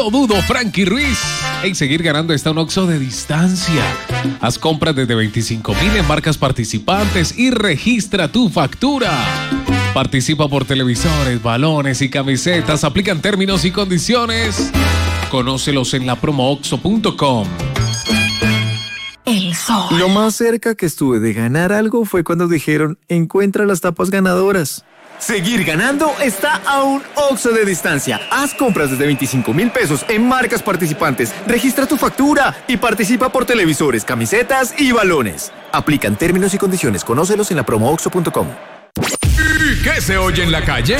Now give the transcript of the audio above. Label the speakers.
Speaker 1: Dudo, Frankie Ruiz. En seguir ganando está un Oxxo de distancia. Haz compras desde 25,000 en marcas participantes y registra tu factura. Participa por televisores, balones y camisetas. Aplican términos y condiciones. Conócelos en lapromooxxo.com.
Speaker 2: El Sol.
Speaker 3: Lo más cerca que estuve de ganar algo fue cuando dijeron, encuentra las tapas ganadoras. Seguir ganando está a un Oxxo de distancia. Haz compras desde 25,000 pesos en marcas participantes. Registra tu factura y participa por televisores, camisetas y balones. Aplican términos y condiciones. Conócelos en lapromooxxo.com.
Speaker 4: ¿Y qué se oye en la calle?